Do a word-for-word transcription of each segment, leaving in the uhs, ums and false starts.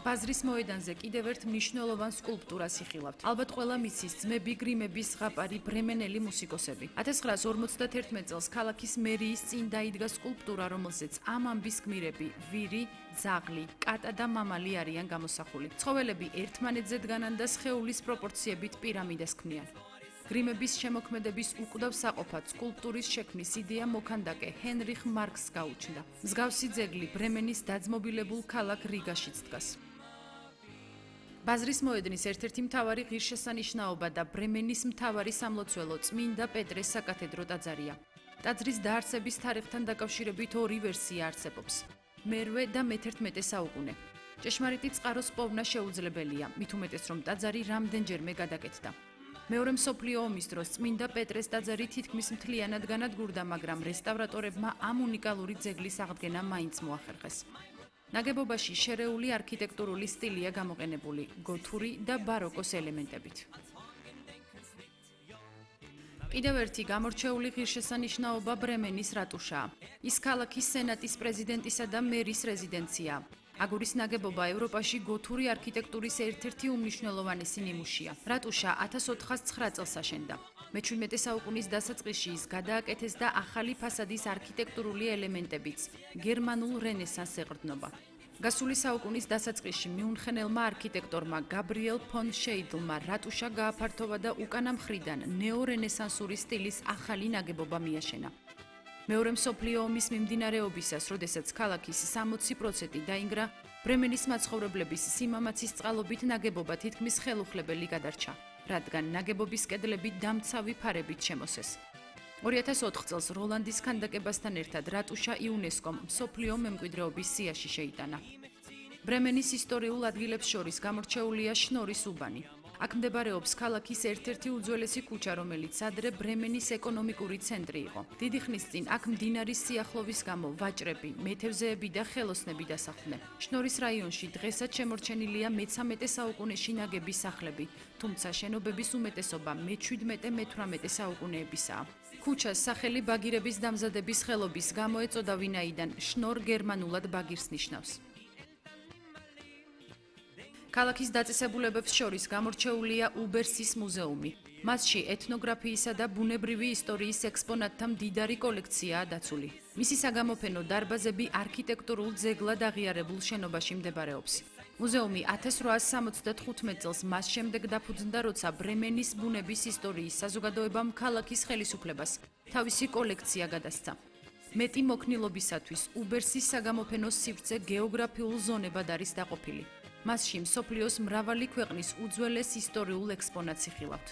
ბაზრის მოედანზე კიდევ ერთ მნიშვნელოვან სკულპტურას იხილავთ. ალბათ ყველა მიცის ძმები გრიმების ზღაპარი ბრემენელი მუსიკოსები. ათას ცხრაას ორმოცდათერთმეტ წელს ქალაქის მერიის წინ დაიდგა სკულპტურა, რომელზეც ამ ამბის გმირები ვირი, ძაღლი, კატა და მამალი არიან გამოსახული. ცხოველები ერთმანეთზე დგანან და სხეულის პროპორციებით პირამიდას ქმნიან. გრიმების შემოქმედების უკვდავ საყოფად სკულპტურის შექმნის იდეა მოქანდაკე ჰენრიხ მარკსს გაუჩნდა. მსგავსი ძეგლი ბრემენის დაძმობილებულ ქალაქ რიგაშიც დგას. ბაზრის მოედნის ერთ-ერთი მთავარი ღირსშესანიშნაობა და ბრემენის მთავარი სამლოცველო წმინდა პეტრეს საკათედრო ტაძარია. ტაძრის დაარსების თარიღთან დაკავშირებით ორი ვერსია არსებობს. მერვე და მეთერთმეტე საუკუნე. ჭეშმარიტი წყაროს პოვნა შეუძლებელია, მით უმეტეს რომ ტაძარი რამდენჯერმე გადაკეთდა. მეორე მსოფლიო ომის დროს წმინდა პეტრეს ტაძარი თითქმის მთლიანად განადგურდა, მაგრამ რესტავრატორებმა ამ უნიკალური ძეგლის აღდგენა მაინც მოახერხეს. ნაგებობაში შერეული არქიტექტურული სტილია გამოყენებული, გოთური და ბაროკოს ელემენტებით. კიდევ ერთი გამორჩეული ღირსშესანიშნაობა ბრემენის რატუშაა. ის ქალაქის სენატის პრეზიდენტისა და მერის რეზიდენციაა. აგურის ნაგებობა ევროპაში გოთური არქიტექტურის ერთ-ერთი უმნიშვნელოვანესი ნიმუშია. რატუშა ათას ოთხას ცხრა წელს აშენდა. მეჩვიდმეტე საუკუნის დასაწყისში ის გადააკეთეს და ახალი ფასადის არქიტექტურული ელემენტებიც გერმანულ რენესანსს ეყრდნობა. გასული საუკუნის დასაწყისში მიუნხენელმა არქიტექტორმა გაბრიელ ფონ შეიდლმა რატუშა გააფართოვა და უკანა მხრიდან ნეორენესანსური სტილის ახალი ნაგებობა მიაშენა. მეორე მსოფლიო ომის მიმდინარეობისას, როდესაც ქალაქის სამოცი პროცენტი დაინგრა, ბრემენის მაცხოვრებლების სიმამაცის წყალობით ნაგებობა თითქმის ხელუხლებელი გადარჩა, რადგან ნაგებობის კედლები დამცავი ფარებით შემოსეს. ორი ათას ოთხ წელს როლანდის ქანდაკებასთან ერთად რატუშა იუნესკომ მსოფლიო მემკვიდრეობის სიაში შეიტანა. ბრემენის ისტორიულ ადგილებს შორის გამორჩეულია შნორის უბანი. აქ მდებარეობს ქალაქის ერთ-ერთი უძველესი ქუჩა, რომელიც ადრე ბრემენის ეკონომიკური ცენტრი იყო. დიდი ხნის წინ აქ მდინარის სიახლოვის გამო ვაჭრები, მეთევზეები და ხელოსნები დასახლდნენ. შნორის რაიონში დღესაც შემორჩენილია მეცამეტე საუკუნეში ნაგები სახლები, თუმცა შენობების უმეტესობა მეჩვიდმეტე მეთვრამეტე საუკუნეებისაა. ქუჩას სახელი ბაგირების დამზადების ხელობის გამო ეწოდა, ვინაიდან შნორ გერმანულად ბაგირს ნიშნავს. ქალაქის დაწესებულებებს შორის გამორჩეულია უბერსის მუზეუმი. მასში ეთნოგრაფიისა და ბუნებრივი ისტორიის ექსპონატთა მდიდარი კოლექციაა დაცული. მისი საგამოფენო დარბაზები არქიტექტურულ ძეგლად აღიარებულ შენობაში მდებარეობს. მუზეუმი ათას რვაას სამოცდათხუთმეტ წელს მას შემდეგ დაფუძნდა, როცა ბრემენის ბუნების ისტორიის საზოგადოებამ ქალაქის ხელისუფლებას თავისი კოლექცია გადასცა. მეტი მოქნილობისათვის უბერსის საგამოფენოს სივრცე გეოგრაფიულ ზონებად არის დაყოფილი. მასში მსოფლიოს მრავალი ქვეყნის უძველეს ისტორიულ ექსპონატს იხილავთ.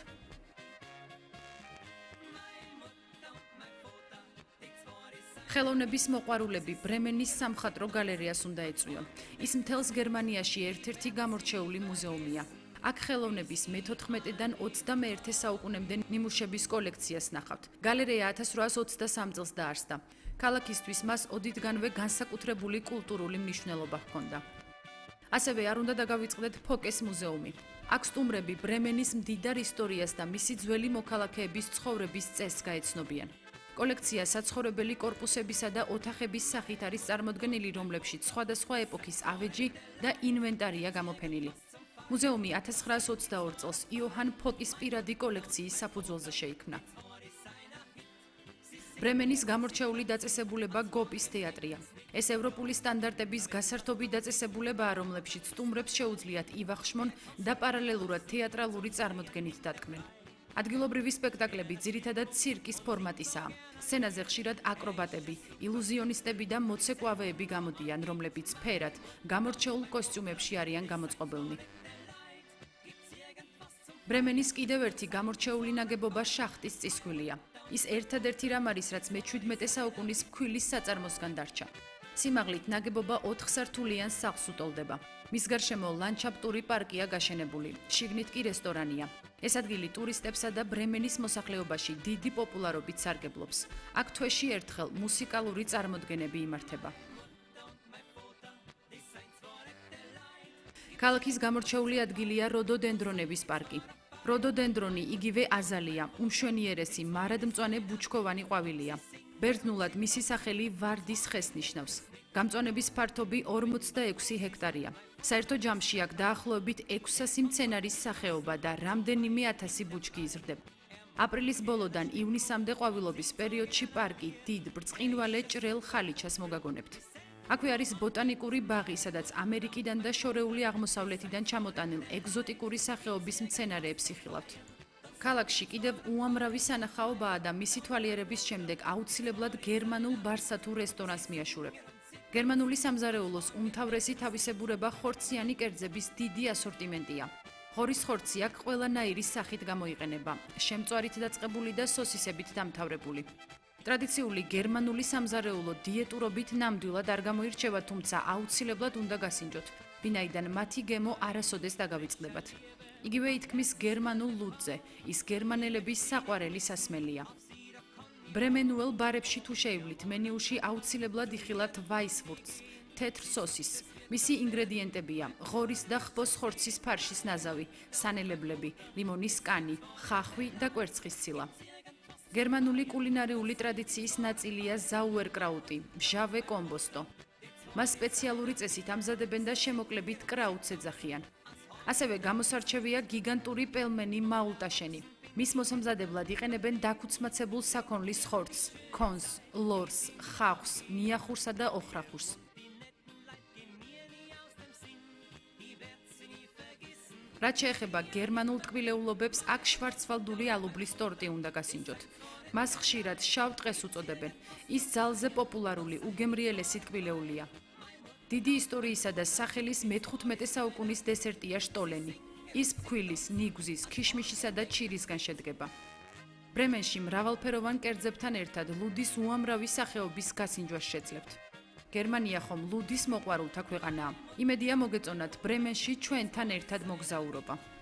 ხელოვნების მოყვარულები ბრემენის სამხატვრო გალერეას უნდა ეწვიონ. ის მთელს გერმანიაში ერთ-ერთი გამორჩეული მუზეუმია. აქ ხელოვნების მეთოთხმეტედან ოცდამეერთე საუკუნემდე ნიმუშების კოლექციას ნახავთ. გალერეა ათას რვაას ოცდასამ წელს დაარსდა. ქალაქისთვის მას ოდითგანვე განსაკუთრებული კულტურული მნიშვნელობა ჰქონდა. ასევე არ უნდა დაგავიწყდეთ ფოკეს მუზეუმი. აქ სტუმრები ბრემენის მდიდარ ისტორიას და მისი ძველი მოქალაქეების ცხოვრების წესს გაეცნობიან. კოლექცია საცხოვრებელი კორპუსებისა და ოთახების სახით არის წარმოდგენილი, რომლებშიც სხვადასხვა ეპოქის ავეჯი და ინვენტარია გამოფენილი. მუზეუმი ათას ცხრაას ოცდაორ წელს იოჰან ფოკის პირადი კოლექციის საფუძველზე შეიქმნა. ბრემენის გამორჩეული დაწესებულება გოპის თეატრია. ეს ევროპული სტანდარტების გასართობი დაწესებულებაა, რომლებშიც სტუმრებს შეუძლიათ ივახშმონ და პარალელურად თეატრალური წარმოდგენით დატკბნენ. ადგილობრივი სპექტაკლები ძირითადად ცირკის ფორმატისაა. სცენაზე ხშირად აკრობატები, ილუზიონისტები და მოცეკვავეები გამოდიან, რომლებიც ფერად, გამორჩეულ კოსტიუმებში არიან გამოწყობილნი. ბრემენის კიდევ ერთი გამორჩეული ნაგებობა შახტის წისქვილია. ის ერთადერთი რამ არის, რაც მეჩვიდმეტე საუკუნის ფქვილის საწარმოსგან დარჩა. სიმაღლით ნაგებობა ოთხსართულიან სახლს უტოლდება. მის გარშემო ლანდშაფტური პარკია გაშენებული, შიგნით კი რესტორანია. ეს ადგილი ტურისტებსა და ბრემენის მოსახლეობაში დიდი პოპულარობით სარგებლობს. აქ თვეში ერთხელ მუსიკალური წარმოდგენები იმართება. ქალაქის გამორჩეული ადგილია როდოდენდრონების პარკი. როდოდენდრონი იგივე აზალია, უმშვენიერესი მარადმწვანე ბუჩქოვანი ყვავილია. ბერძნულად მისი სახელი ვარდის ხეს ნიშნავს. გამწვანების ფართობი ორმოცდაექვსი ჰექტარია. საერთო ჯამში აქ დაახლოებით ექვსასი მცენარის სახეობა და რამდენიმე ათასი ბუჩქი იზრდება. აპრილის ბოლოდან ივნისამდე ყვავილობის პერიოდში პარკი დიდ ბრწყინვალე ჭრელ ხალიჩას მოგაგონებთ. აქვე არის ბოტანიკური ბაღი, სადაც ამერიკიდან და შორეული აღმოსავლეთიდან ჩამოტანილ ეგზოტიკური სახეობის მცენარეებს იხილავთ. ქალაქში კიდევ უამრავი სანახაობაა და მისი თვალიერების შემდეგ აუცილებლად გერმანულ ბარსა თუ რესტორანს მიაშურებ. გერმანული სამზარეულოს უმთავრესი თავისებურება ხორციანი კერძების დიდი ასორტიმენტია. ღორის ხორცი აქ ყველანაირი სახით გამოიყენება, შემწვარით დაწყებული და სოსისებით დამთავრებული. ტრადიციული გერმანული სამზარეულო დიეტურობით ნამდვილად არ გამოირჩევა, თუმცა აუცილებლად უნდა გასინჯოთ, ვინაიდან მათი გემო არასოდეს დაგავიწყდებათ. იგივე ითქმის გერმანულ ლუდზე, ის გერმანელების საყვარელი სასმელია. ბრემენუელ ბარებში თუ შეივლით, მენიუში აუცილებლად იხილავთ ვაისვურცს, თეთრ სოსისს. მისი ინგრედიენტებია: ღორის და ხბოს ხორცის ფარშის ნაზავი, სანელებლები, ლიმონის კანი, ხახვი და კვერცხისცილა. გერმანული კულინარიული ტრადიციის ნაწილია ზაუერკრაუტი, მჟავე კომბოსტო. მას სპეციალური წესით ამზადებენ და შემოკლებით კრაუტს ეძახიან. ასევე გამოსარჩევია გიგანტური პელმენი მაულტაშენი. მის მოსამზადებლად იყენებენ დაქუცმაცებულ საქონლის ხორცს, კონს, ლორს, ხახვს, მიახურსა და ოხრახურს. რაც შეეხება გერმანულ ტკბილეულობებს, აქ შვარცვალდული ალუბლის ტორტი უნდა გასინჯოთ. მას ხშირად შავ ტყეს უწოდებენ. ის ძალზე პოპულარული უგემრიელესი ტკბილეულია. დიდი ისტორიისა და სახელის მეთხუთმეტე საუკუნის დესერტია შტოლენი. ის ფქვილის, ნიგვზის, ქიშმიშისა და ჩირისგან შედგება. ბრემენში მრავალფეროვან კერძებთან ერთად ლუდის უამრავი სახეობის გასინჯვას შეძლებთ. გერმანია ხომ ლუდის მოყვარულთა ქვეყანაა. იმედია მოგეწონათ ბრემენში ჩვენთან ერთად მოგზაურობა.